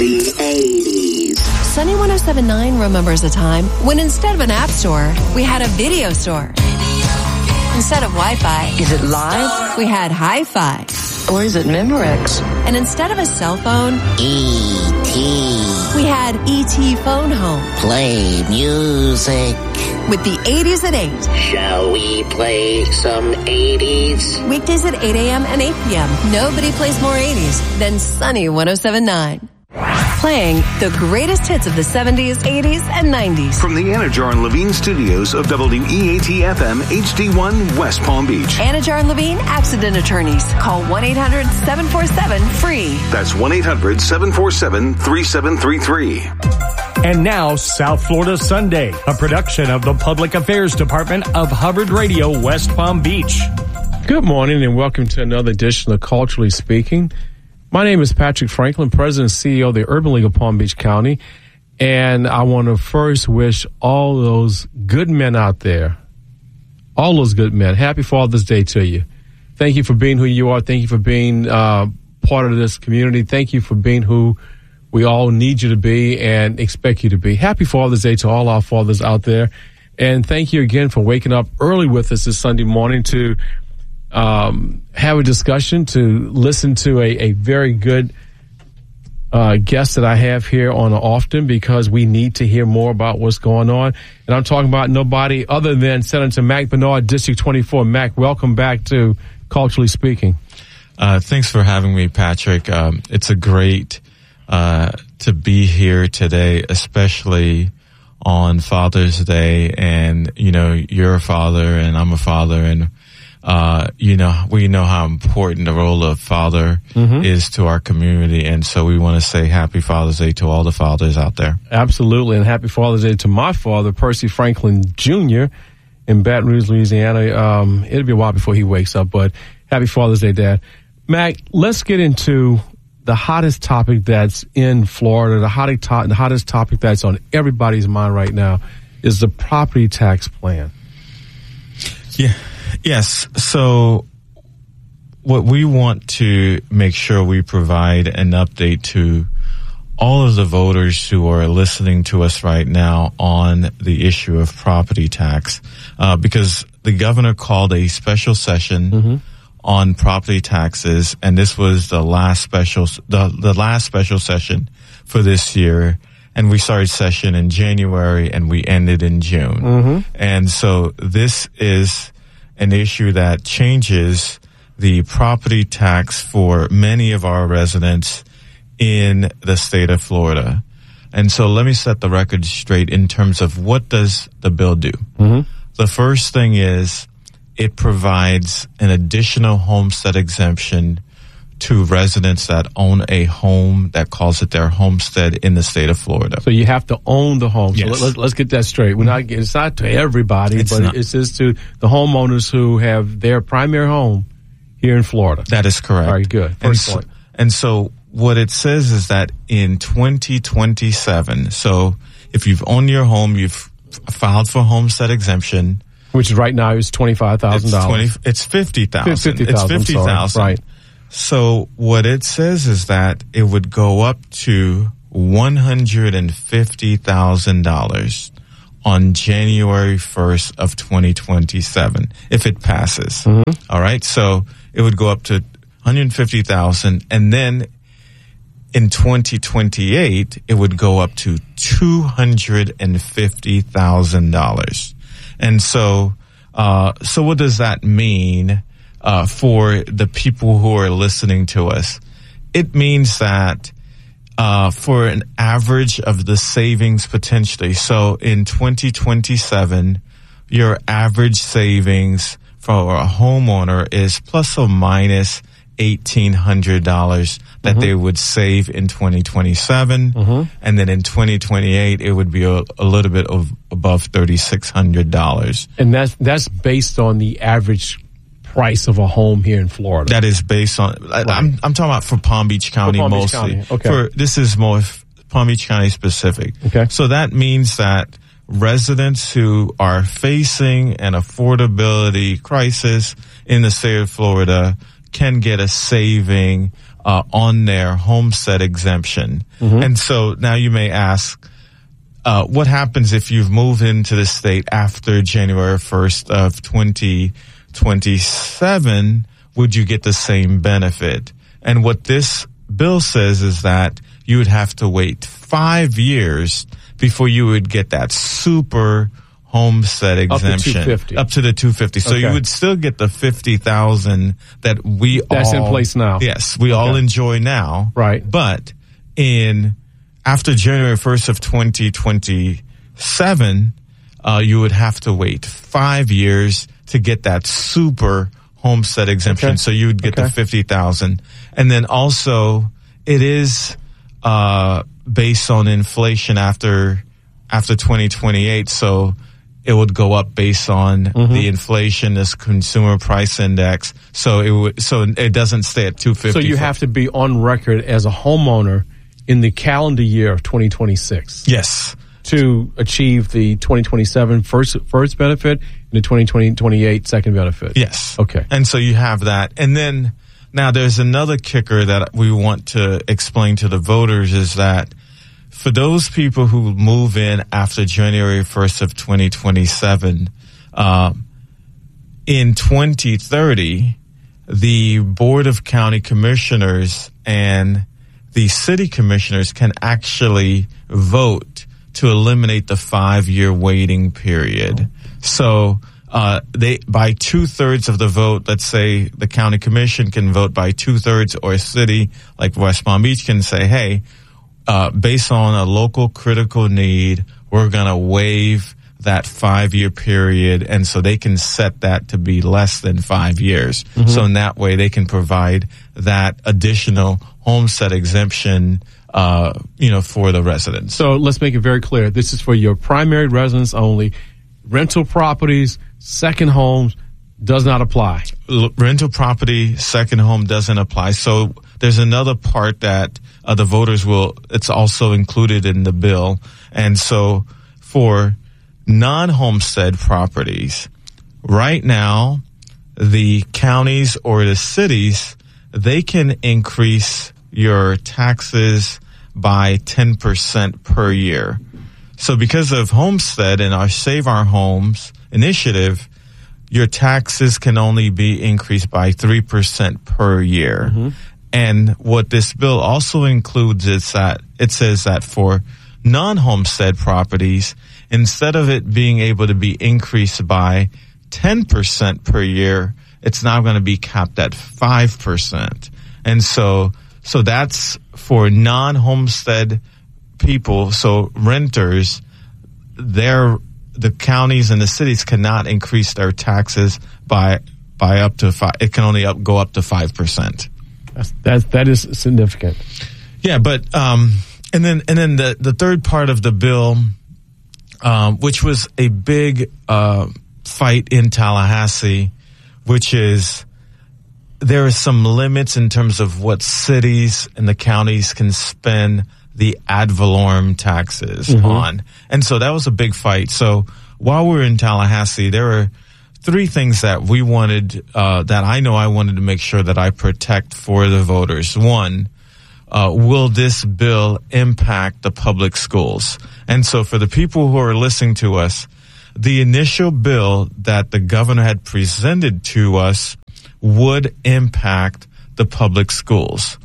The 80s. Sunny 107.9 remembers a time when instead of an app store, we had a video store. Instead of Wi-Fi, is it live? We had Hi-Fi. Or is it Memorex? And instead of a cell phone, E.T. we had E.T. Phone Home. Play music. With the 80s at 8. Shall we play some 80s? Weekdays at 8 a.m. and 8 p.m. Nobody plays more 80s than Sunny 107.9. Playing the greatest hits of the 70s, 80s, and 90s. From the Anajar and Levine studios of WEAT-FM HD1 West Palm Beach. Anajar and Levine Accident Attorneys. Call 1-800-747-FREE. That's 1-800-747-3733. And now, South Florida Sunday, a production of the Public Affairs Department of Hubbard Radio, West Palm Beach. Good morning and welcome to another edition of Culturally Speaking. My name is Patrick Franklin, President and CEO of the Urban League of Palm Beach County. And I want to first wish all those good men out there, all those good men, happy Father's Day to you. Thank you for being who you are. Thank you for being part of this community. Thank you for being who we all need you to be and expect you to be. Happy Father's Day to all our fathers out there. And thank you again for waking up early with us this Sunday morning to have a discussion, to listen to a very good guest that I have here on often, because we need to hear more about what's going on. And I'm talking about nobody other than Senator Mac Bernard, District 24. Mac, welcome back to Culturally Speaking. Thanks for having me, Patrick. It's a great to be here today, especially on Father's Day. And, you know, you're a father and I'm a father, and you know, we know how important the role of father is to our community. And so we want to say happy Father's Day to all the fathers out there. Absolutely. And happy Father's Day to my father, Percy Franklin Jr. in Baton Rouge, Louisiana. It'll be a while before he wakes up, but happy Father's Day, Dad. Mac, let's get into the hottest topic that's in Florida. The hottest topic that's on everybody's mind right now is the property tax plan. Yeah. Yes. So what we want to make sure we provide an update to all of the voters who are listening to us right now on the issue of property tax, because the governor called a special session on property taxes, and this was the last special session for this year. And we started session in January and we ended in June. And so this is an issue that changes the property tax for many of our residents in the state of Florida. And so let me set the record straight in terms of what does the bill do. The first thing is it provides an additional homestead exemption to residents that own a home that calls it their homestead in the state of Florida. So you have to own the home. Yes. So let's get that straight. It's not to everybody, it's just to the homeowners who have their primary home here in Florida. That is correct. All right, good. First point. And so what it says is that in 2027, so if you've owned your home, you've filed for homestead exemption, which right now is $25,000. It's $50,000. It's $50,000. Right. So what it says is that it would go up to $150,000 on January 1st of 2027 if it passes. All right. So it would go up to $150,000, and then in 2028 it would go up to $250,000. And so what does that mean for the people who are listening to us? It means that for an average of the savings potentially, so in 2027, your average savings for a homeowner is plus or minus $1,800 that they would save in 2027. And then in 2028, it would be a little bit above $3,600. And that's based on the average price of a home here in Florida. That is based on, right. I'm talking about for Palm Beach County mostly. Okay. This is more Palm Beach County specific. Okay. So that means that residents who are facing an affordability crisis in the state of Florida can get a saving on their homestead exemption. And so now you may ask, what happens if you've moved into the state after January 1st of 2027? Would you get the same benefit? And what this bill says is that you would have to wait 5 years before you would get that super homestead exemption. Up to the 250. So you would still get the 50,000 that that's in place now. Yes, we all enjoy now. Right. But after January 1st of 2027, you would have to wait 5 years to get that super homestead exemption. Okay. So you would get the 50,000. And then also it is based on inflation after 2028. So it would go up based on the inflation, this consumer price index. So it doesn't stay at 250. So you have to be on record as a homeowner in the calendar year of 2026. Yes. To achieve the 2027 first benefit and the 2028 second benefit. Yes. Okay. And so you have that. And then now there's another kicker that we want to explain to the voters is that for those people who move in after January 1st of 2027, in 2030, the Board of County Commissioners and the city commissioners can actually vote to eliminate the 5-year waiting period. So by 2/3 of the vote, let's say the county commission can vote by 2/3, or a city like West Palm Beach can say, hey, based on a local critical need, we're going to waive that 5-year period. And so they can set that to be less than 5 years. So in that way, they can provide that additional homestead exemption, for the residents. So let's make it very clear. This is for your primary residence only. Rental properties, second homes does not apply. Rental property, second home doesn't apply. So there's another part that the voters it's also included in the bill. And so for non-homestead properties, right now, the counties or the cities, they can increase your taxes by 10% per year. So because of Homestead and our Save Our Homes initiative, your taxes can only be increased by 3% per year. And what this bill also includes is that it says that for non-homestead properties, instead of it being able to be increased by 10% per year, it's now going to be capped at 5%. And so that's for non-homestead people. So renters, the counties and the cities cannot increase their taxes by up to 5. It can only go up to 5%. That is significant. Yeah, but and then the third part of the bill, which was a big fight in Tallahassee, which is there are some limits in terms of what cities and the counties can spend the ad valorem taxes on. And so that was a big fight. So while we were in Tallahassee, there were 3 things that we wanted, that I know I wanted to make sure that I protect for the voters. One, will this bill impact the public schools? And so for the people who are listening to us, the initial bill that the governor had presented to us would impact the public schools.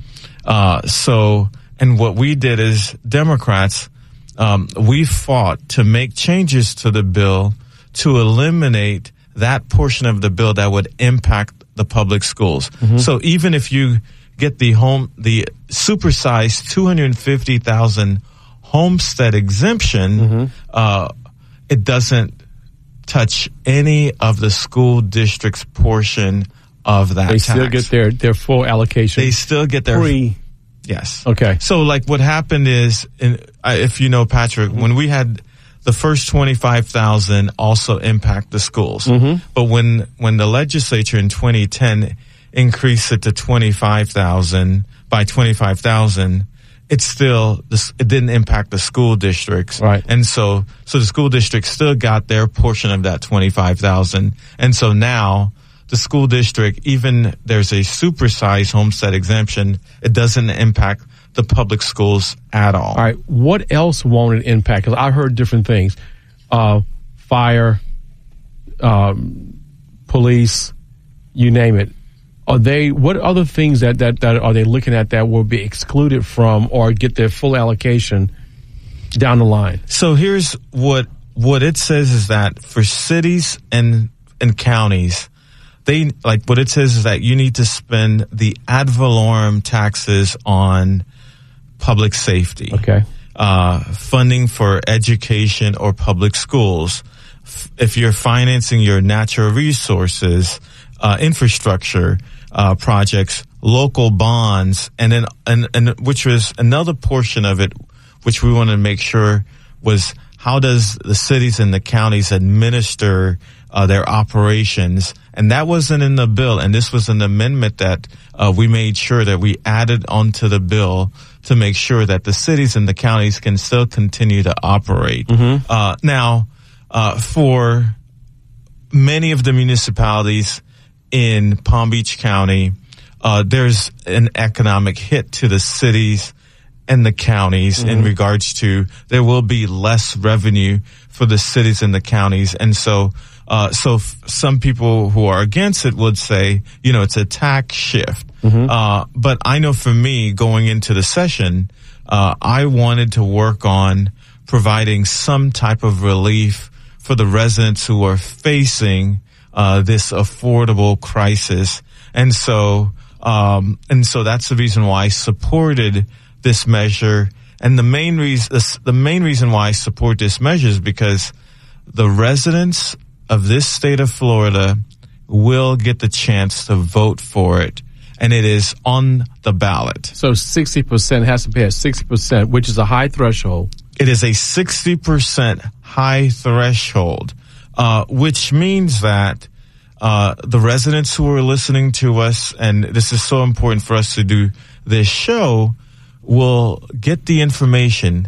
And what we did as Democrats, we fought to make changes to the bill to eliminate that portion of the bill that would impact the public schools. So even if you get the supersized 250,000 homestead exemption, it doesn't touch any of the school district's portion of that tax. They still get their full allocation. They still get their free. Yes. Okay. So like what happened is, if you know, Patrick, when we had the first 25,000 also impact the schools. But when the legislature in 2010 increased it to 25,000 by 25,000, it didn't impact the school districts. Right. And so the school districts still got their portion of that 25,000. And so now the school district, even there's a supersized homestead exemption, it doesn't impact the public schools at all. All right. What else won't it impact? Because I heard different things. Fire, police, you name it. What other things that are they looking at that will be excluded from or get their full allocation down the line? So here's what it says is that for cities and counties, what it says is that you need to spend the ad valorem taxes on public safety. Okay. Funding for education or public schools. If you're financing your natural resources, infrastructure, projects, local bonds, and then, and which was another portion of it, which we want to make sure was how does the cities and the counties administer their operations? And that wasn't in the bill. And this was an amendment that we made sure that we added onto the bill to make sure that the cities and the counties can still continue to operate. Mm-hmm. Now, for many of the municipalities in Palm Beach County, there's an economic hit to the cities and the counties in regards to there will be less revenue for the cities and the counties. And so some people who are against it would say, it's a tax shift. But I know for me going into the session, I wanted to work on providing some type of relief for the residents who are facing this affordable crisis. And so that's the reason why I supported this measure. And the main reason why I support this measure is because the residents of this state of Florida will get the chance to vote for it. And it is on the ballot. So 60% has to pay at 60%, which is a high threshold. It is a 60% high threshold, which means that the residents who are listening to us, and this is so important for us to do this show, will get the information,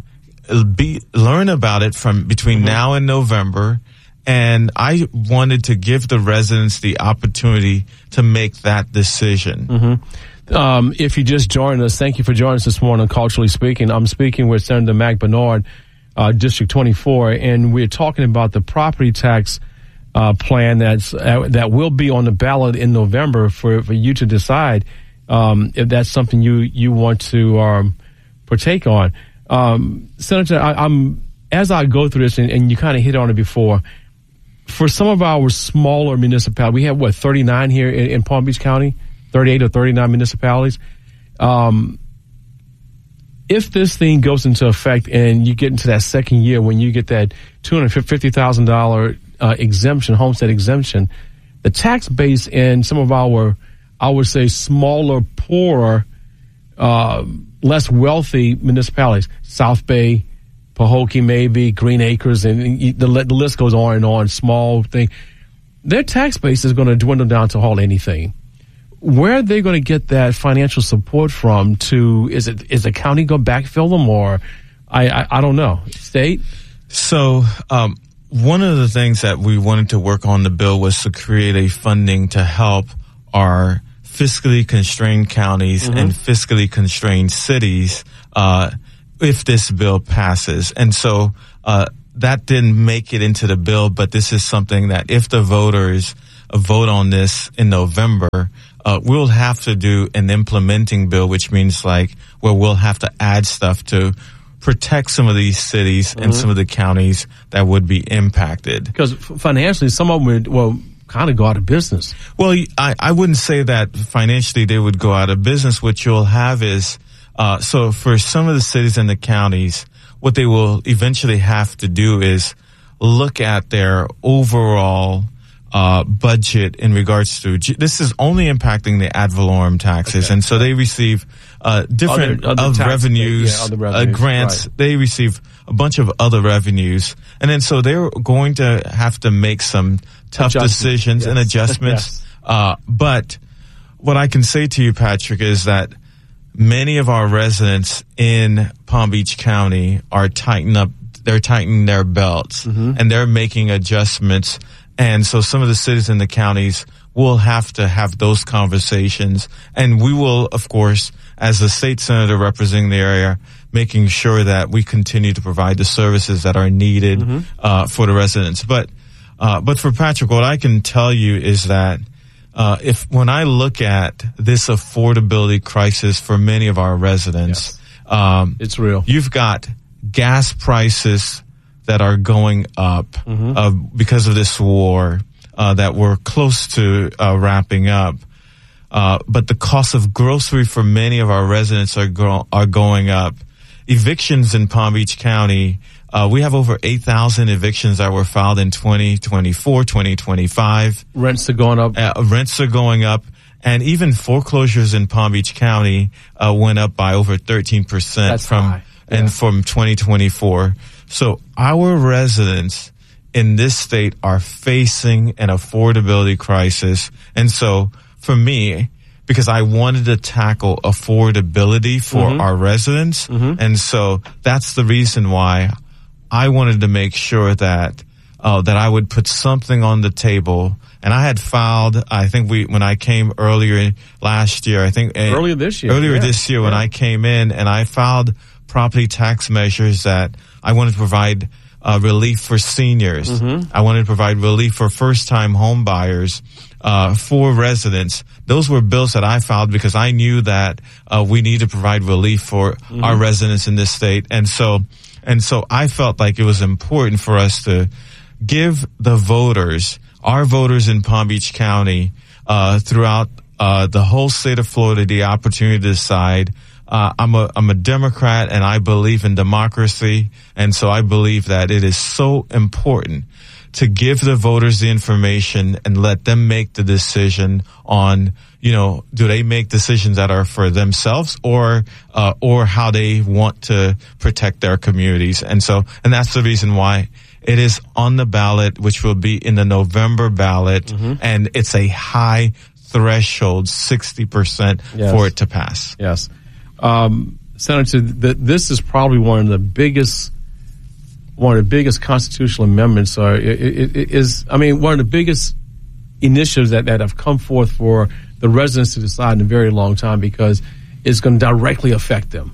learn about it from between now and November. And I wanted to give the residents the opportunity to make that decision. If you just joined us, thank you for joining us this morning on Culturally Speaking. I'm speaking with Senator Mac Bernard, District 24, and we're talking about the property tax plan that will be on the ballot in November for you to decide if that's something you want to partake on. Senator, I'm as I go through this, and you kind of hit on it before, for some of our smaller municipalities, we have 39 here in Palm Beach County, 38 or 39 municipalities. If this thing goes into effect and you get into that second year when you get that $250,000 exemption, homestead exemption, the tax base in some of our, I would say, smaller, poorer, less wealthy municipalities, South Bay, Pahokee, maybe Green Acres, and the list goes on, small thing. Their tax base is going to dwindle down to hardly anything. Where are they going to get that financial support from? Is the county going to backfill them, or I don't know, state? So one of the things that we wanted to work on the bill was to create a funding to help our fiscally constrained counties and fiscally constrained cities if this bill passes. And so that didn't make it into the bill, but this is something that if the voters vote on this in November, we'll have to do an implementing bill, which means we'll have to add stuff to protect some of these cities and some of the counties that would be impacted. Because financially, some of them would, kind of go out of business. Well, I wouldn't say that financially they would go out of business. What you'll have is, so for some of the cities and the counties, what they will eventually have to do is look at their overall budget in regards to, this is only impacting the ad valorem taxes. Okay. And so they receive different other revenues, grants. Right. They receive a bunch of other revenues. And then so they're going to have to make some tough decisions and adjustments. But what I can say to you, Patrick, is that many of our residents in Palm Beach County are tightening their belts and they're making adjustments. And so some of the cities and the counties we'll have to have those conversations. And we will, of course, as a state senator representing the area, making sure that we continue to provide the services that are needed for the residents. But for Patrick, what I can tell you is that when I look at this affordability crisis for many of our residents, it's real. You've got gas prices that are going up because of this war that we're close to wrapping up. But the cost of grocery for many of our residents are going up. Evictions in Palm Beach County, we have over 8,000 evictions that were filed in 2024, 2025. Rents are going up. Rents are going up. And even foreclosures in Palm Beach County went up by over 13% from 2024. So our residents in this state are facing an affordability crisis. And so for me, because I wanted to tackle affordability for our residents. And so that's the reason why I wanted to make sure that I would put something on the table. And I had filed, I think when I came earlier last year, earlier this year, when I came in, and I filed property tax measures that I wanted to provide relief for seniors. I wanted to provide relief for first-time home buyers, for residents. Those were bills that I filed because I knew that we need to provide relief for our residents in this state. And so I felt like it was important for us to give the voters, our voters in Palm Beach County, throughout the whole state of Florida, the opportunity to decide. I'm a Democrat, and I believe in democracy, and so I believe that it is so important to give the voters the information and let them make the decision on, do they make decisions that are for themselves or how they want to protect their communities. And that's the reason why it is on the ballot, which will be in the November ballot, and it's a high threshold, 60% for it to pass. Yes. Senator, this is probably one of the biggest constitutional amendments, one of the biggest initiatives that have come forth for the residents to decide in a very long time, because it's going to directly affect them.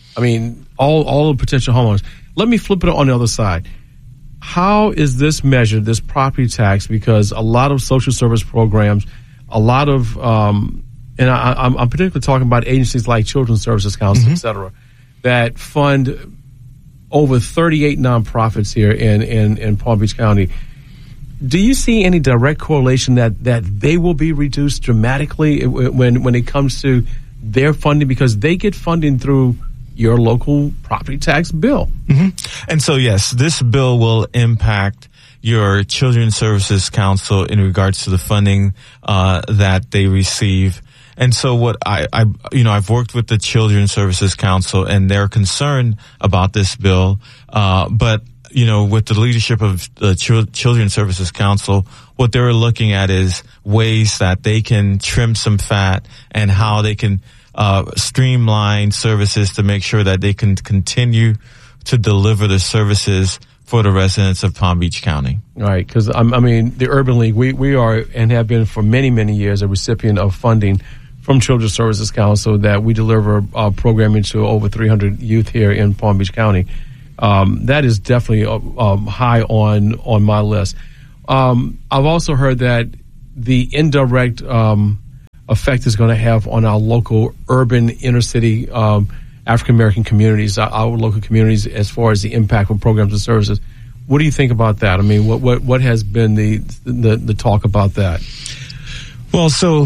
All the potential homeowners. Let me flip it on the other side. How is this measured, this property tax? Because a lot of social service programs, a lot of, and I'm particularly talking about agencies like Children's Services Council, et cetera, that fund over 38 nonprofits here in Palm Beach County. Do you see any direct correlation that they will be reduced dramatically when it comes to their funding, because they get funding through your local property tax bill? And so, yes, this bill will impact your Children's Services Council in regards to the funding that they receive. And so what I've worked with the Children's Services Council, and they're concerned about this bill. But, with the leadership of the Children's Services Council, what they're looking at is ways that they can trim some fat and how they can streamline services to make sure that they can continue to deliver the services for the residents of Palm Beach County. Right, because the Urban League, we are and have been for many, many years a recipient of funding from Children's Services Council that we deliver programming to over 300 youth here in Palm Beach County. That is definitely high on my list. I've also heard that the indirect effect is going to have on our local urban inner city African American communities, our local communities, as far as the impact of programs and services. What do you think about that? What has been the talk about that? Well, so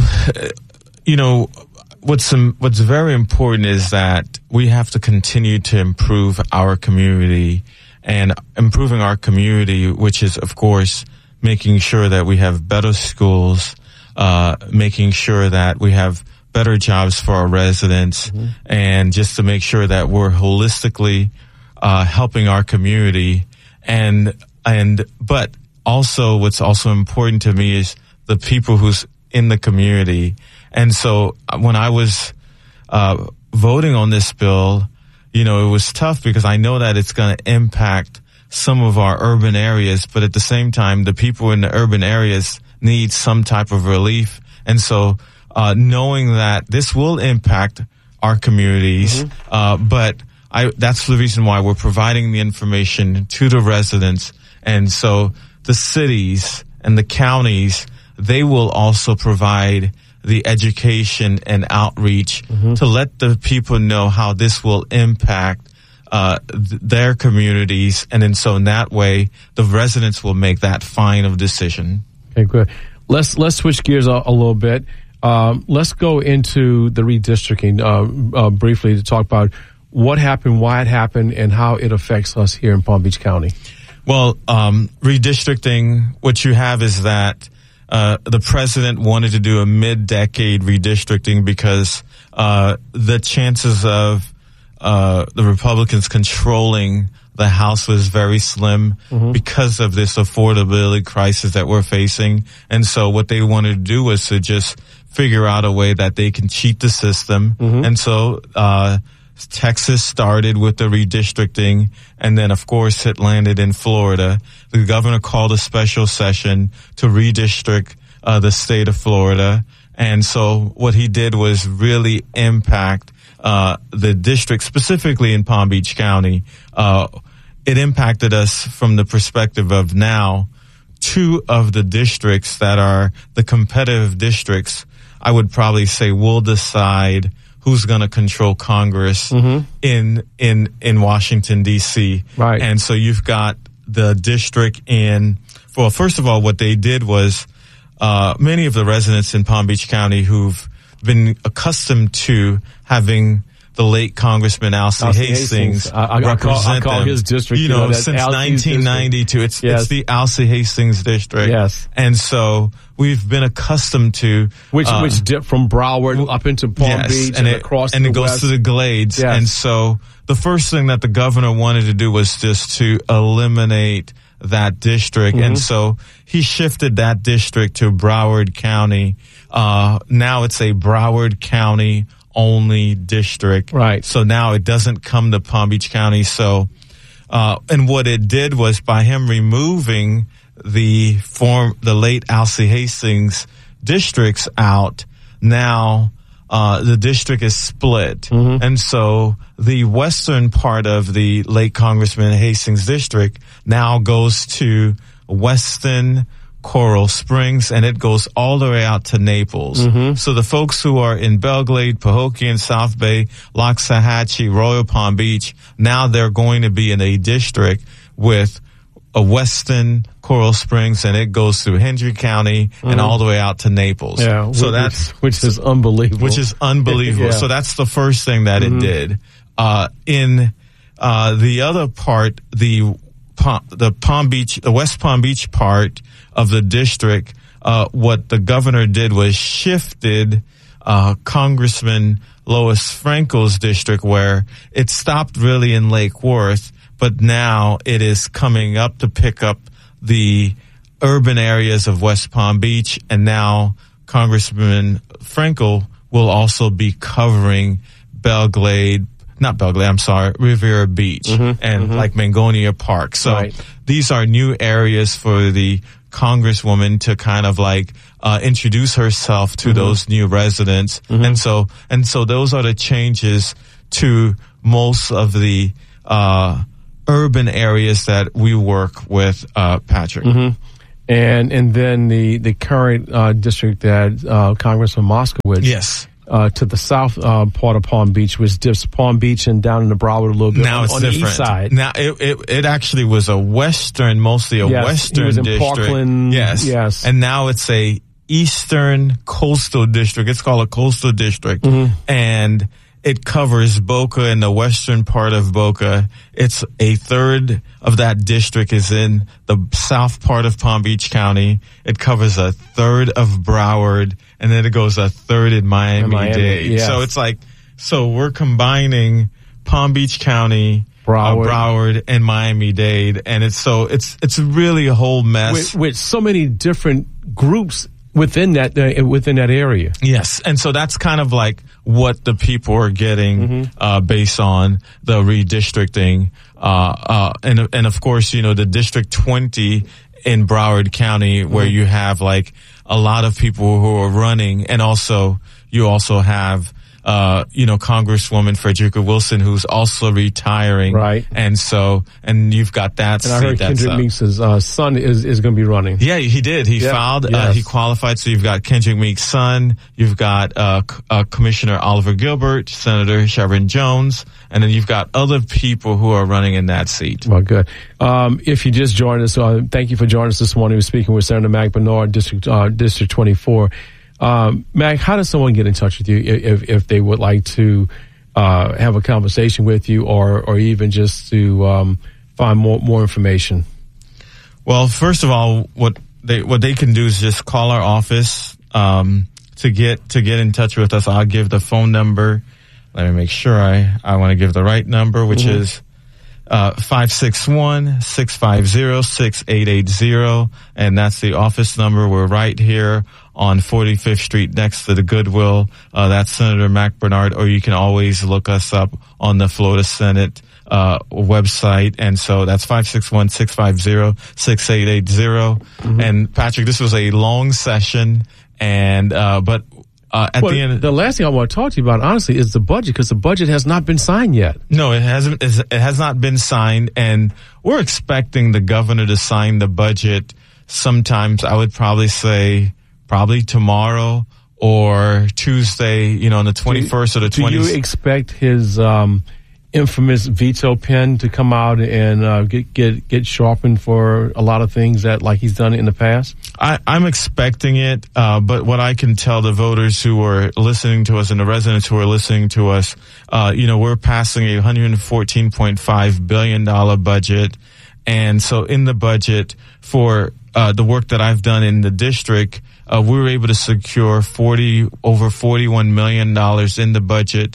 what's very important is that we have to continue to improve our community, and improving our community, which is, of course, making sure that we have better schools, making sure that we have better jobs for our residents, and just to make sure that we're holistically helping our community. But also what's also important to me is the people who's in the community. And so when I was voting on this bill, it was tough because I know that it's going to impact some of our urban areas, but at the same time, the people in the urban areas need some type of relief. And so, knowing that this will impact our communities, but that's the reason why we're providing the information to the residents. And so the cities and the counties, they will also provide the education and outreach to let the people know how this will impact their communities. And then so in that way, the residents will make that final decision. Okay, good. Let's switch gears a little bit. Let's go into the redistricting briefly to talk about what happened, why it happened, and how it affects us here in Palm Beach County. Well, redistricting, what you have is that the president wanted to do a mid-decade redistricting because the chances of the Republicans controlling the House was very slim because of this affordability crisis that we're facing. And so what they wanted to do was to just figure out a way that they can cheat the system. And so Texas started with the redistricting, and then, of course, it landed in Florida. The governor called a special session to redistrict the state of Florida. And so what he did was really impact the district, specifically in Palm Beach County. It impacted us from the perspective of now 2 of the districts that are the competitive districts, I would probably say, will decide who's going to control Congress in Washington, D.C. Right. And so you've got the district well, first of all, what they did was many of the residents in Palm Beach County who've been accustomed to having the late Congressman Alcee Hastings represent call them. his district, Since 1992, it's the Alcee Hastings district. Yes. And so we've been accustomed to which dip from Broward up into Palm Beach and across and the it goes west to the Glades. Yes. And so the first thing that the governor wanted to do was just to eliminate that district. And so he shifted that district to Broward County. Now it's a Broward County only district. Right. So now it doesn't come to Palm Beach County. So, and what it did was by him removing the late Alcee Hastings districts out, now, the district is split. And so the western part of the late Congressman Hastings district now goes to Weston, Coral Springs, and it goes all the way out to Naples. So the folks who are in Belglade, Pahokee, South Bay, Loxahatchee, Royal Palm Beach, now they're going to be in a district with a Weston, Coral Springs, and it goes through Hendry County and all the way out to Naples. Yeah, so which is unbelievable. Yeah. So that's the first thing that it did. In the other part, the West Palm Beach part of the district, what the governor did was shifted Congressman Lois Frankel's district, where it stopped really in Lake Worth, but now it is coming up to pick up the urban areas of West Palm Beach, and now Congressman Frankel will also be covering Riviera Beach and like Mangonia Park. So these are new areas for the Congresswoman to kind of like introduce herself to those new residents. And so those are the changes to most of the urban areas that we work with, Patrick. And then the current district that Congressman Moskowitz. Yes. To the south part of Palm Beach, which dips Palm Beach and down into Broward a little bit. Now it's on different. The east side. Now it actually was mostly a western it was in district. Parkland. Yes. And now it's a eastern coastal district. It's called a coastal district. And it covers Boca and the western part of Boca. It's a third of that district is in the south part of Palm Beach County. It covers a third of Broward, and then it goes a third in Miami-Dade. Yes. So it's like, we're combining Palm Beach County, Broward and Miami-Dade, and it's really a whole mess with so many different groups within that area. Yes, and so that's kind of like what the people are getting based on the redistricting, and of course, the District 20 in Broward County where you have like a lot of people who are running, and also you also have Congresswoman Frederica Wilson, who's also retiring. Right. And you've got that and I heard Kendrick Meeks' son is going to be running. Yeah, he did. He filed. Yes. He qualified. So you've got Kendrick Meeks' son. You've got Commissioner Oliver Gilbert, Senator Sharon Jones, and then you've got other people who are running in that seat. Well, good. If you just joined us, thank you for joining us this morning. We're speaking with Senator Mac Bernard, District 24. Mac, how does someone get in touch with you if they would like to have a conversation with you, or even just to find more information? Well, first of all, what they can do is just call our office to get in touch with us. I'll give the phone number. Let me make sure I want to give the right number, which is 561-650-6880, and that's the office number. We're right here on 45th Street next to the Goodwill. That's Senator Mac Bernard, or you can always look us up on the Florida Senate website. And so that's 561-650-6880. And Patrick, this was a long session, and but at the end, the last thing I want to talk to you about, honestly, is the budget, because the budget has not been signed yet. No, it hasn't. It has not been signed, and we're expecting the governor to sign the budget sometimes. I would probably say tomorrow or Tuesday. On the 21st or the 20th. Do you expect his infamous veto pen to come out and get sharpened for a lot of things that like he's done in the past? I'm expecting it, but what I can tell the voters who are listening to us and the residents who are listening to us, we're passing a $114.5 billion budget. And so in the budget for the work that I've done in the district, we were able to secure over $41 million in the budget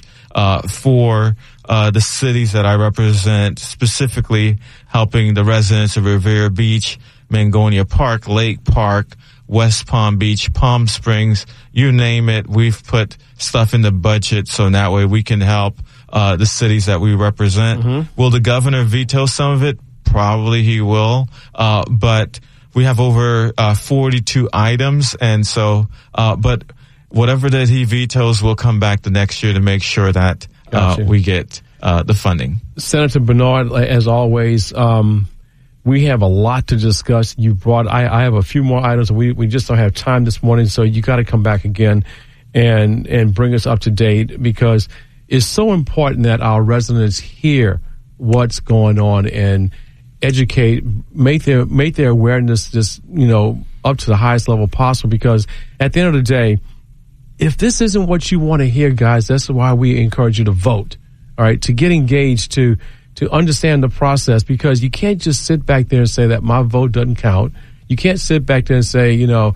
for the cities that I represent, specifically helping the residents of Revere Beach, Mangonia Park, Lake Park, West Palm Beach, Palm Springs, you name it. We've put stuff in the budget so that way we can help the cities that we represent. Will the governor veto some of it? Probably he will. But we have over 42 items, and so but whatever that he vetoes will come back the next year to make sure that we get the funding. Senator Bernard, as always, we have a lot to discuss. I have a few more items. We just don't have time this morning, so you got to come back again and bring us up to date, because it's so important that our residents hear what's going on and educate, make their awareness just, up to the highest level possible, because at the end of the day, if this isn't what you want to hear, guys, that's why we encourage you to vote, all right, to get engaged, to understand the process, because you can't just sit back there and say that my vote doesn't count. You can't sit back there and say, I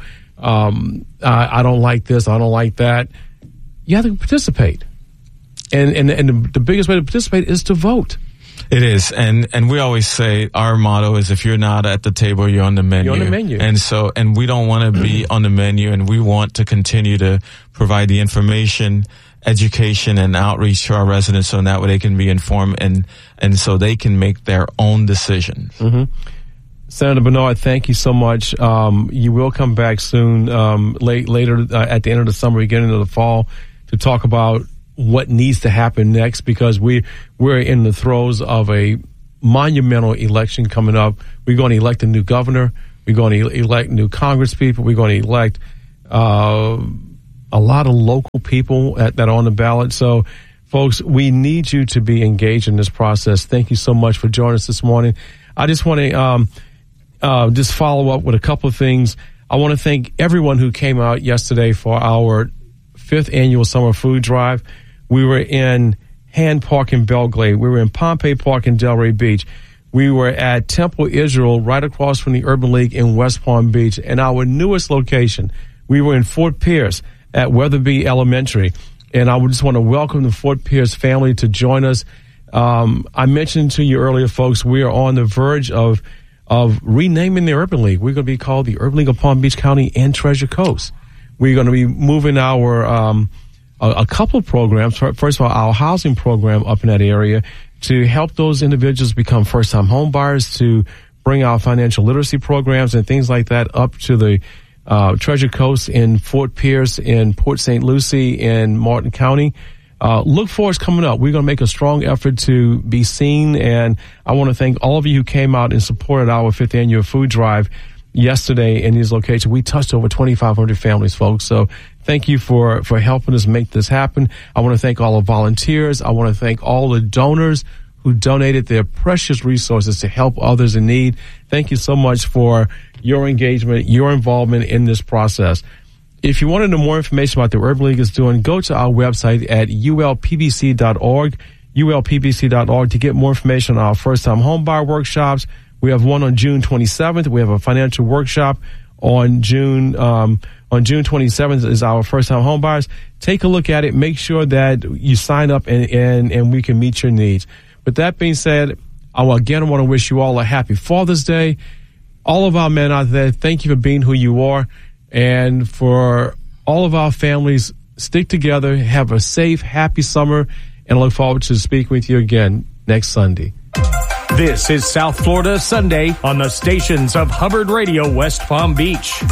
don't like this, I don't like that. You have to participate. And the biggest way to participate is to vote. It is, and we always say our motto is, if you're not at the table, you're on the menu. You're on the menu. And we don't want to be on the menu, and we want to continue to provide the information, education, and outreach to our residents so that way they can be informed and so they can make their own decisions. Senator Bernard, thank you so much. You will come back soon, later at the end of the summer, beginning of the fall, to talk about what needs to happen next, because we're in the throes of a monumental election coming up. We're going to elect a new governor. We're going to elect new Congress people. We're going to elect a lot of local people that are on the ballot. So, folks, we need you to be engaged in this process. Thank you so much for joining us this morning. I just want to just follow up with a couple of things. I want to thank everyone who came out yesterday for our 5th annual summer food drive. We were in Hand Park in Belgrade. We were in Pompey Park in Delray Beach. We were at Temple Israel right across from the Urban League in West Palm Beach. And our newest location, we were in Fort Pierce at Weatherby Elementary. And I would just want to welcome the Fort Pierce family to join us. I mentioned to you earlier, folks, we are on the verge of renaming the Urban League. We're going to be called the Urban League of Palm Beach County and Treasure Coast. We're going to be moving our a couple of programs. First of all, our housing program up in that area to help those individuals become first-time home buyers, to bring our financial literacy programs and things like that up to the Treasure Coast in Fort Pierce, in Port St. Lucie, in Martin County. Look for us coming up. We're going to make a strong effort to be seen, and I want to thank all of you who came out and supported our 5th annual food drive yesterday in these locations. We touched over 2,500 families, folks. So thank you for helping us make this happen. I want to thank all the volunteers. I want to thank all the donors who donated their precious resources to help others in need. Thank you so much for your engagement, your involvement in this process. If you want to know more information about the Urban League is doing, go to our website at ulpbc.org, ulpbc.org to get more information on our first-time homebuyer workshops. We have one on June 27th. We have a financial workshop on June 27th is our first-time homebuyers. Take a look at it. Make sure that you sign up and we can meet your needs. With that being said, I want to wish you all a happy Father's Day. All of our men out there, thank you for being who you are. And for all of our families, stick together, have a safe, happy summer, and I look forward to speaking with you again next Sunday. This is South Florida Sunday on the stations of Hubbard Radio, West Palm Beach.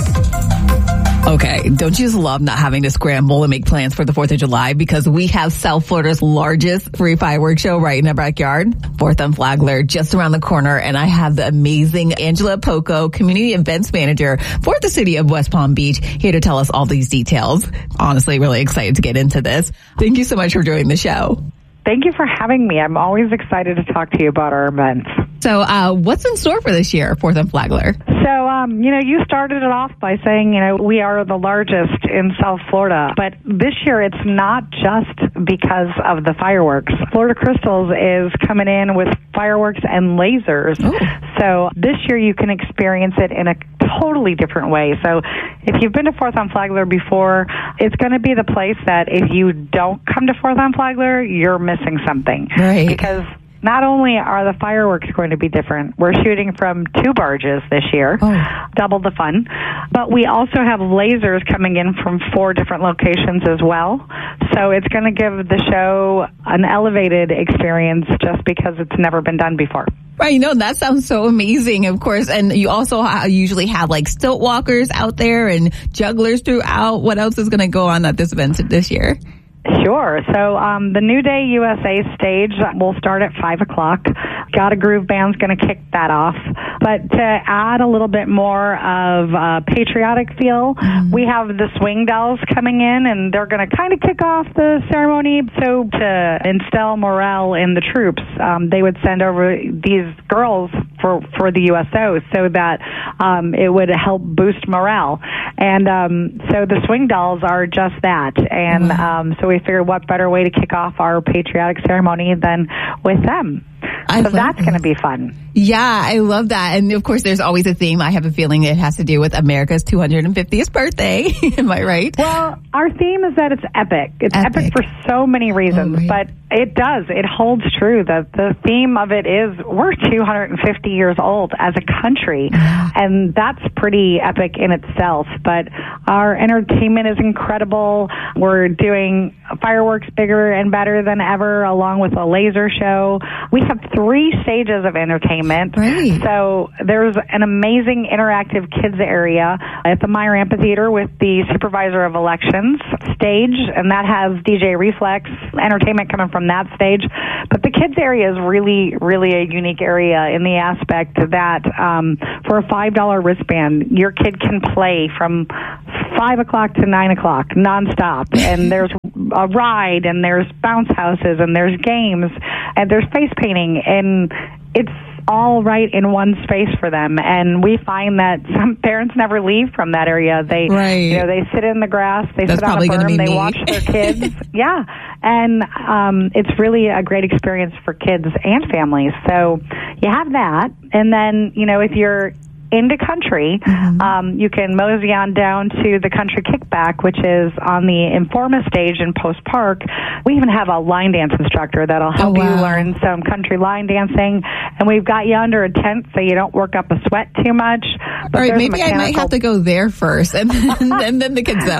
Okay, don't you just love not having to scramble and make plans for the 4th of July? Because we have South Florida's largest free fireworks show right in our backyard, 4th on Flagler, just around the corner. And I have the amazing Angela Poco, Community Events Manager for the city of West Palm Beach, here to tell us all these details. Honestly, really excited to get into this. Thank you so much for doing the show. Thank you for having me. I'm always excited to talk to you about our events. So what's in store for this year, 4th on Flagler? So, you started it off by saying, we are the largest in South Florida. But this year, it's not just because of the fireworks. Florida Crystals is coming in with fireworks and lasers. Ooh. So this year, you can experience it in a totally different way. So if you've been to 4th on Flagler before, it's going to be the place that if you don't come to 4th on Flagler, you're missing something. Right. Because not only are the fireworks going to be different, we're shooting from 2 barges this year, double the fun, but we also have lasers coming in from 4 different locations as well. So it's going to give the show an elevated experience just because it's never been done before. Right, that sounds so amazing, of course. And you also usually have like stilt walkers out there and jugglers throughout. What else is going to go on at this event this year? Sure. So the New Day USA stage will start at 5 o'clock. Got a Groove Band's going to kick that off. But to add a little bit more of a patriotic feel, we have the Swing Dolls coming in, and they're going to kind of kick off the ceremony. So to instill morale in the troops, they would send over these girls for the USO so that it would help boost morale. And so the Swing Dolls are just that. And so we figured what better way to kick off our patriotic ceremony than with them. So that's going to be fun. Yeah, I love that. And of course, there's always a theme. I have a feeling it has to do with America's 250th birthday. Am I right? Well, our theme is that it's epic. It's epic for so many reasons, but it does. It holds true. The theme of it is we're 250 years old as a country, and that's pretty epic in itself. But our entertainment is incredible. We're doing fireworks bigger and better than ever, along with a laser show. We have 3 stages of entertainment. Right. So there's an amazing interactive kids area at the Meyer Amphitheater with the Supervisor of Elections stage, and that has DJ Reflex entertainment coming from that stage. But the kids area is really, really a unique area in the aspect that for a $5 wristband, your kid can play from 5 o'clock to 9 o'clock nonstop. And there's a ride, and there's bounce houses, and there's games, and there's face painting, and it's all right in one space for them. And we find that some parents never leave from that area. They, they sit in the grass, they sit on a berm, they watch their kids. Yeah. And it's really a great experience for kids and families. So you have that. And then, if you're into country, you can mosey on down to the Country Kickback, which is on the Informa stage in Post Park. We even have a line dance instructor that'll help you learn some country line dancing, and we've got you under a tent so you don't work up a sweat too much. But all right, maybe I might have to go there first, and then the kids zone.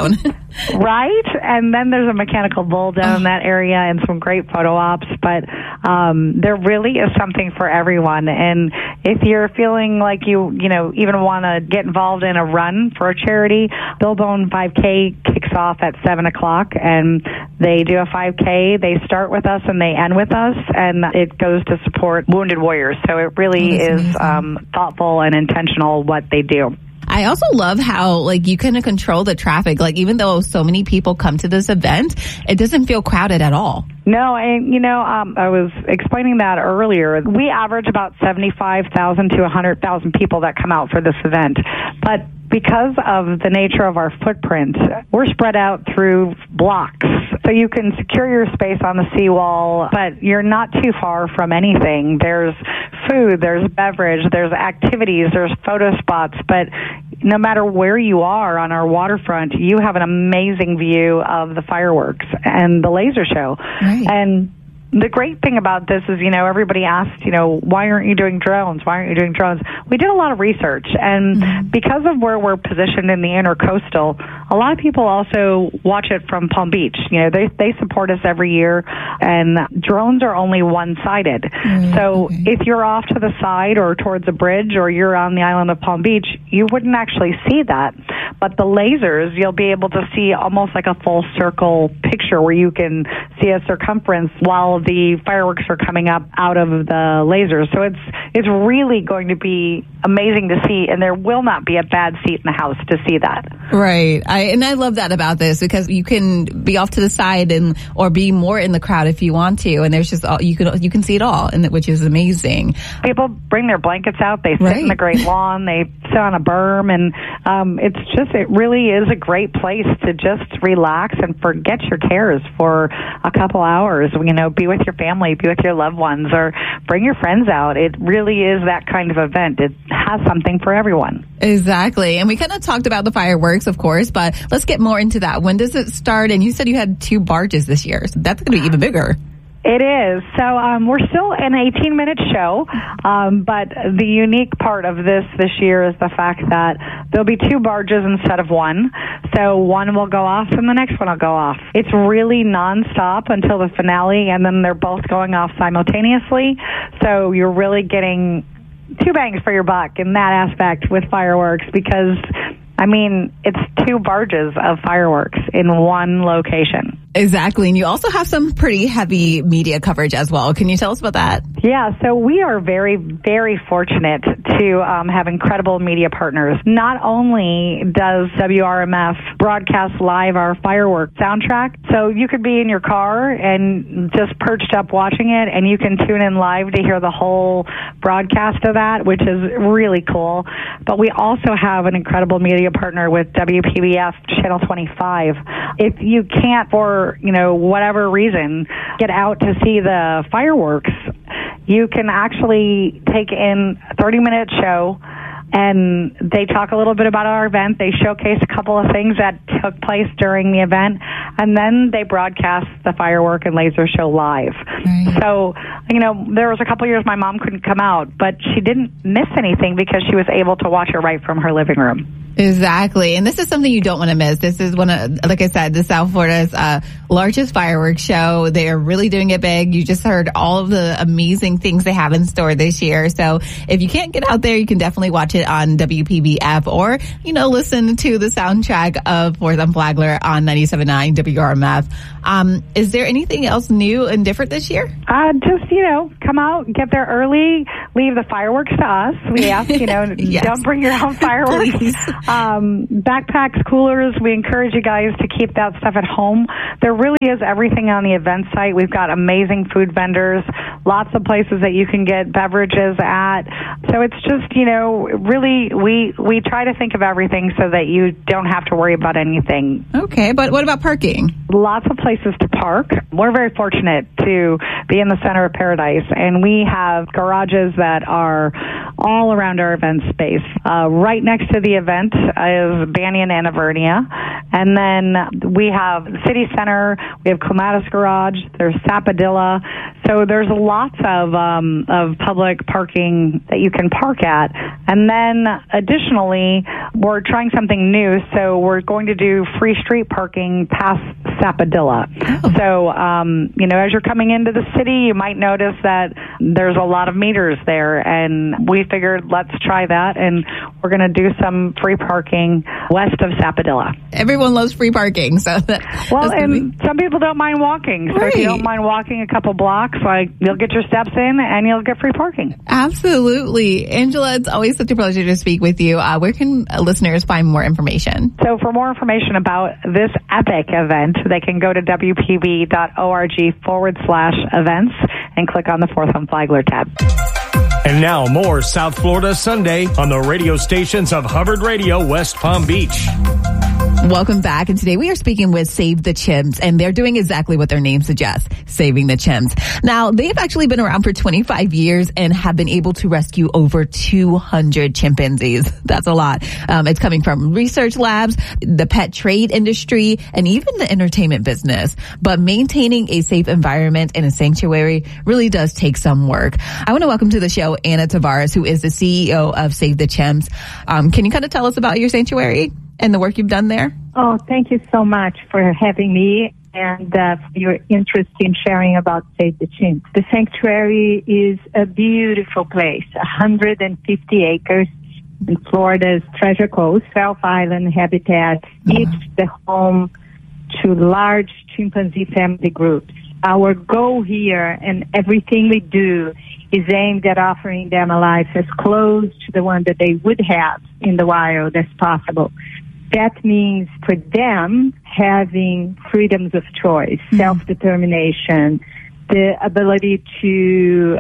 Right? And then there's a mechanical bull down in that area and some great photo ops. But there really is something for everyone. And if you're feeling like you even want to get involved in a run for a charity, Billbone 5K kicks off at 7 o'clock. And they do a 5K. They start with us and they end with us. And it goes to support wounded warriors. So it really is thoughtful and intentional what they do. I also love how, you kind of control the traffic. Even though so many people come to this event, it doesn't feel crowded at all. No, and, I was explaining that earlier. We average about 75,000 to 100,000 people that come out for this event. But because of the nature of our footprint, we're spread out through blocks. So you can secure your space on the seawall, but you're not too far from anything. There's food, there's beverage, there's activities, there's photo spots, but no matter where you are on our waterfront, you have an amazing view of the fireworks and the laser show. Right. And the great thing about this is, everybody asks, why aren't you doing drones? Why aren't you doing drones? We did a lot of research, and because of where we're positioned in the intercoastal, a lot of people also watch it from Palm Beach. They support us every year, and drones are only one-sided. So if you're off to the side or towards a bridge or you're on the island of Palm Beach, you wouldn't actually see that. But the lasers, you'll be able to see almost like a full circle picture where you can see a circumference while the fireworks are coming up out of the lasers. So it's really going to be amazing to see, and there will not be a bad seat in the house to see that. Right. I love that about this, because you can be off to the side or be more in the crowd if you want to, and there's just you can see it all, which is amazing. People bring their blankets out, they sit in the great lawn, they sit on a berm, and it really is a great place to just relax and forget your cares for a couple hours. Be with your family, be with your loved ones, or bring your friends out. It really is that kind of event. It has something for everyone. Exactly. And we kind of talked about the fireworks, of course, but let's get more into that. When does it start? And you said you had 2 barges this year, so that's going to be even bigger. It is. So we're still an 18-minute show, but the unique part of this year is the fact that there'll be 2 barges instead of 1. So one will go off and the next one will go off. It's really nonstop until the finale, and then they're both going off simultaneously. So you're really getting 2 bangs for your buck in that aspect with fireworks, because it's 2 barges of fireworks in one location. Exactly. And you also have some pretty heavy media coverage as well. Can you tell us about that? Yeah, so we are very, very fortunate to have incredible media partners. Not only does WRMF broadcast live our firework soundtrack, so you could be in your car and just perched up watching it, and you can tune in live to hear the whole broadcast of that, which is really cool. But we also have an incredible media partner with WPBF Channel 25. If you can't, for whatever reason, get out to see the fireworks, you can actually take in a 30-minute show, and they talk a little bit about our event. They showcase a couple of things that took place during the event, and then they broadcast the firework and laser show live. So, there was a couple years my mom couldn't come out, but she didn't miss anything because she was able to watch it right from her living room. Exactly. And this is something you don't want to miss. This is one of, like I said, the South Florida's largest fireworks show. They are really doing it big. You just heard all of the amazing things they have in store this year. So if you can't get out there, you can definitely watch it on WPBF or, listen to the soundtrack of 4th and Flagler on 97.9 WRMF. Is there anything else new and different this year? Just, come out, get there early, leave the fireworks to us. We ask, yes. Don't bring your own fireworks. Backpacks, coolers, we encourage you guys to keep that stuff at home. There really is everything on the event site. We've got amazing food vendors, lots of places that you can get beverages at. So it's just, really, we try to think of everything so that you don't have to worry about anything. Okay, but what about parking? Lots of places to park. We're very fortunate to be in the center of paradise, and we have garages that are all around our event space. Right next to the event is Banyan and Avernia. And then we have City Center, we have Clematis Garage, there's Sapodilla. So there's lots of public parking that you can park at. And then additionally, we're trying something new. So we're going to do free street parking past Sapodilla. Oh. So, as you're coming into the city, you might notice that there's a lot of meters there. And we figured let's try that. And we're going to do some free parking west of Sapodilla. Everyone loves free parking. So some people don't mind walking. So if you don't mind walking a couple blocks, you'll get your steps in and you'll get free parking. Absolutely. Angela, it's always such a pleasure to speak with you. Where can listeners find more information? So for more information about this epic event, they can go to wpb.org/events and click on the Fourth and Flagler tab. And now more South Florida Sunday on the radio stations of Hubbard Radio, West Palm Beach. Welcome back. And today we are speaking with Save the Chimps, and they're doing exactly what their name suggests, saving the chimps. Now, they've actually been around for 25 years and have been able to rescue over 200 chimpanzees. That's a lot. It's coming from research labs, the pet trade industry, and even the entertainment business. But maintaining a safe environment in a sanctuary really does take some work. I want to welcome to the show Anna Tavares, who is the CEO of Save the Chimps. Can you kind of tell us about your sanctuary and the work you've done there? Oh, thank you so much for having me and for your interest in sharing about Save the Chimps. The sanctuary is a beautiful place, 150 acres in Florida's Treasure Coast, South Island habitat. It's the home to large chimpanzee family groups. Our goal here and everything we do is aimed at offering them a life as close to the one that they would have in the wild as possible. That means for them having freedoms of choice, self-determination, the ability to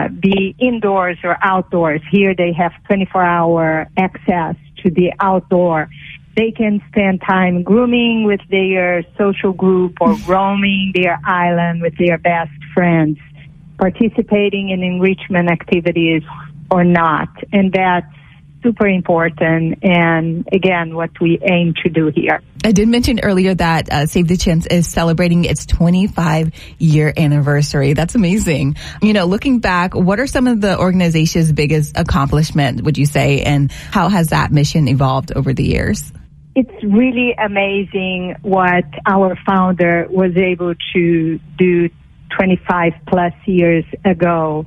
be indoors or outdoors. Here they have 24-hour access to the outdoor. They can spend time grooming with their social group or roaming their island with their best friends, participating in enrichment activities or not. And that's super important, and again, what we aim to do here. I did mention earlier that Save the Chimps is celebrating its 25-year anniversary. That's amazing. Looking back, what are some of the organization's biggest accomplishments, would you say, and how has that mission evolved over the years? It's really amazing what our founder was able to do 25 plus years ago.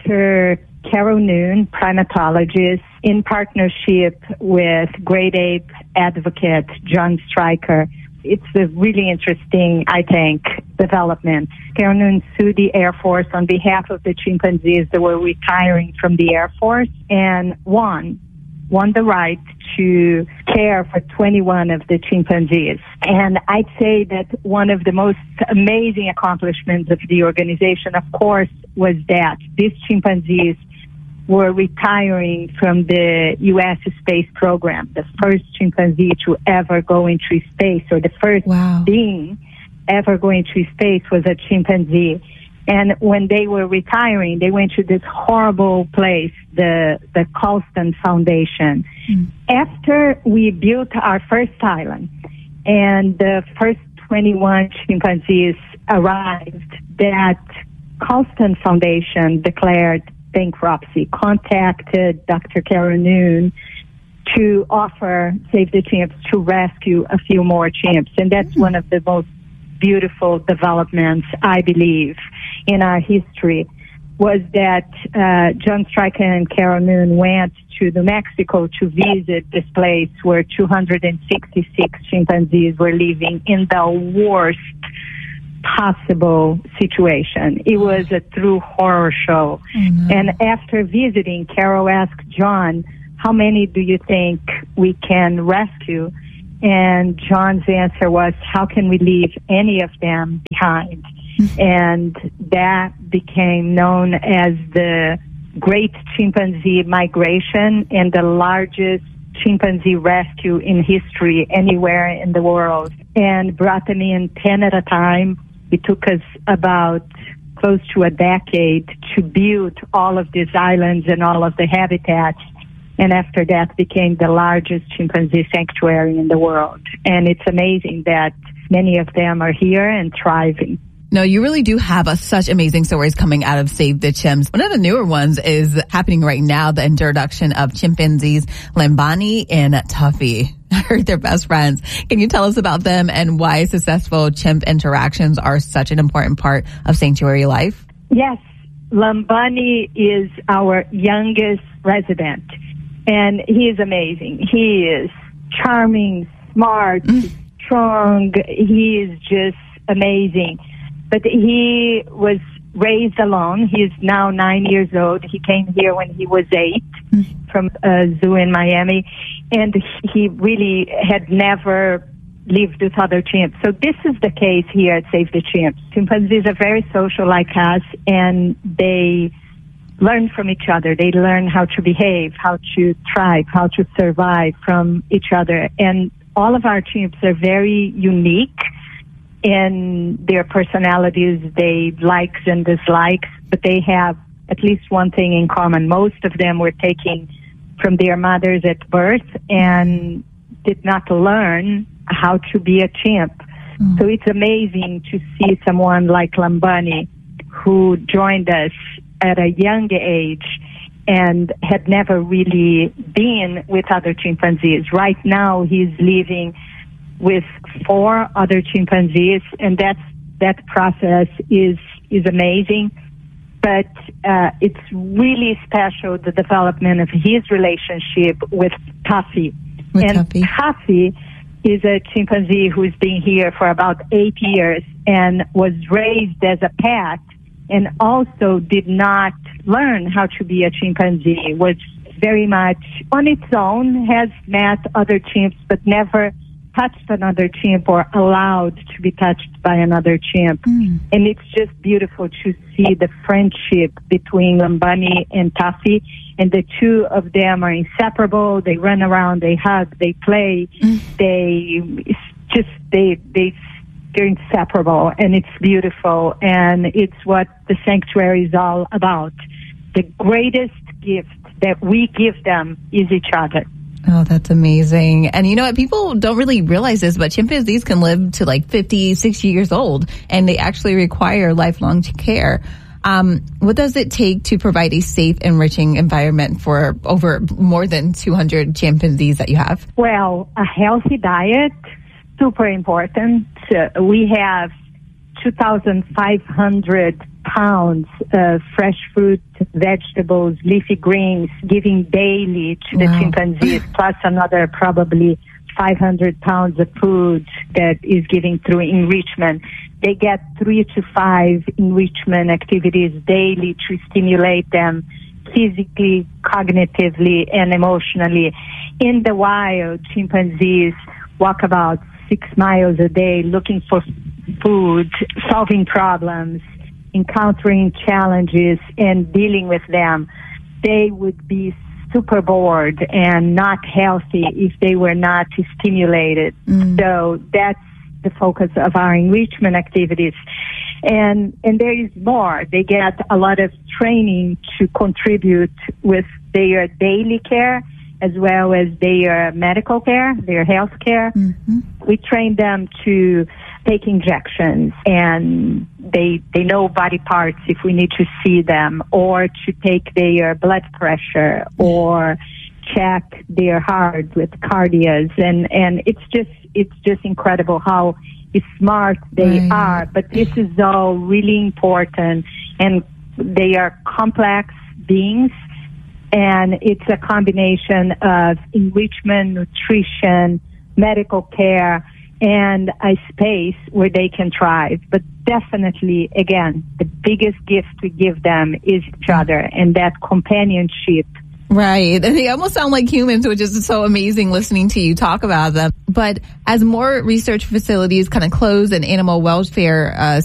Dr. Carol Noon, primatologist, in partnership with great ape advocate John Stryker. It's a really interesting, I think, development. Carol Noon sued the Air Force on behalf of the chimpanzees that were retiring from the Air Force and won the right to care for 21 of the chimpanzees. And I'd say that one of the most amazing accomplishments of the organization, of course, was that these chimpanzees were retiring from the U.S. space program, the first chimpanzee to ever go into space, or the first being ever going to space was a chimpanzee. And when they were retiring, they went to this horrible place, the Colston Foundation. After we built our first island and the first 21 chimpanzees arrived, that Colston Foundation declared bankruptcy, contacted Dr. Carol Noon to offer Save the Chimps to rescue a few more chimps. And that's one of the most beautiful developments, I believe, in our history, was that John Stryker and Carol Noon went to New Mexico to visit this place where 266 chimpanzees were living in the worst possible situation. It was a true horror show. And after visiting, Carol asked John, how many do you think we can rescue? And John's answer was, how can we leave any of them behind? And that became known as the Great Chimpanzee Migration and the largest chimpanzee rescue in history anywhere in the world, and brought them in 10 at a time. It took us about close to a decade to build all of these islands and all of the habitats. And after that became the largest chimpanzee sanctuary in the world. And it's amazing that many of them are here and thriving. No, you really do have such amazing stories coming out of Save the Chimps. One of the newer ones is happening right now, the introduction of chimpanzees Lambani and Tuffy. I heard they're best friends. Can you tell us about them and why successful chimp interactions are such an important part of sanctuary life? Yes, Lambani is our youngest resident, and he is amazing. He is charming, smart, strong. He is just amazing. But he was raised alone. He is now 9 years old. He came here when he was 8 from a zoo in Miami, and he really had never lived with other chimps. So this is the case here at Save the Chimps. Chimpanzees are very social like us, and they learn from each other. They learn how to behave, how to thrive, how to survive from each other. And all of our chimps are very unique in their personalities, their likes and dislikes, but they have at least one thing in common. Most of them were taken from their mothers at birth and did not learn how to be a chimp. So it's amazing to see someone like Lambani, who joined us at a young age and had never really been with other chimpanzees. Right now he's living with 4 other chimpanzees, and that process is amazing. But it's really special, the development of his relationship with Tuffy. Tuffy is a chimpanzee who's been here for about 8 years and was raised as a pet, and also did not learn how to be a chimpanzee, was very much on its own, has met other chimps, but never touched another chimp or allowed to be touched by another chimp. And it's just beautiful to see the friendship between Lambani and Tuffy, and the two of them are inseparable. They run around, they hug, they play, they're inseparable, and it's beautiful, and it's what the sanctuary is all about. The greatest gift that we give them is each other. Oh, that's amazing. And you know what? People don't really realize this, but chimpanzees can live to like 50, 60 years old, and they actually require lifelong care. What does it take to provide a safe, enriching environment for over more than 200 chimpanzees that you have? Well, a healthy diet, super important. We have 2,500 pounds of fresh fruit, vegetables, leafy greens given daily to the chimpanzees, plus another probably 500 pounds of food that is given through enrichment. They get 3 to 5 enrichment activities daily to stimulate them physically, cognitively, and emotionally. In the wild, chimpanzees walk about 6 miles a day looking for food, solving problems, encountering challenges, and dealing with them. They would be super bored and not healthy if they were not stimulated. So that's the focus of our enrichment activities. And there is more. They get a lot of training to contribute with their daily care as well as their medical care, their health care. We train them to take injections, and they know body parts if we need to see them, or to take their blood pressure, or check their heart with cardias, and it's just incredible how smart they are. But this is all really important, and they are complex beings, and it's a combination of enrichment, nutrition, medical care, and a space where they can thrive. But definitely, again, the biggest gift we give them is each other and that companionship. Right. And they almost sound like humans, which is so amazing listening to you talk about them. But as more research facilities kind of close and animal welfare